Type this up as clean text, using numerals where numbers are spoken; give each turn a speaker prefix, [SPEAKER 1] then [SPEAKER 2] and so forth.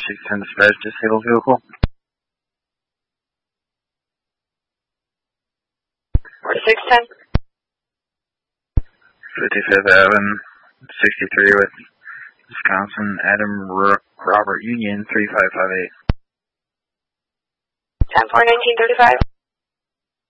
[SPEAKER 1] 4610 dispatch, disabled vehicle.
[SPEAKER 2] 4610.
[SPEAKER 1] 55th Avenue, 63 with Wisconsin, Adam Robert Union, 3558.
[SPEAKER 2] 10-4-1935.